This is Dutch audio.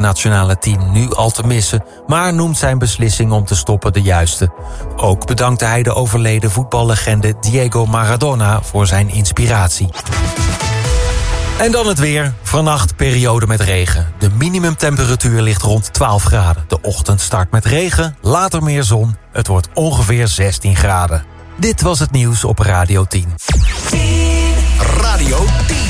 nationale team nu al te missen, maar noemt zijn beslissing om te stoppen de juiste. Ook bedankte hij de overleden voetballegende Diego Maradona voor zijn inspiratie. En dan het weer. Vannacht periode met regen. De minimumtemperatuur ligt rond 12 graden. De ochtend start met regen, later meer zon. Het wordt ongeveer 16 graden. Dit was het nieuws op Radio 10.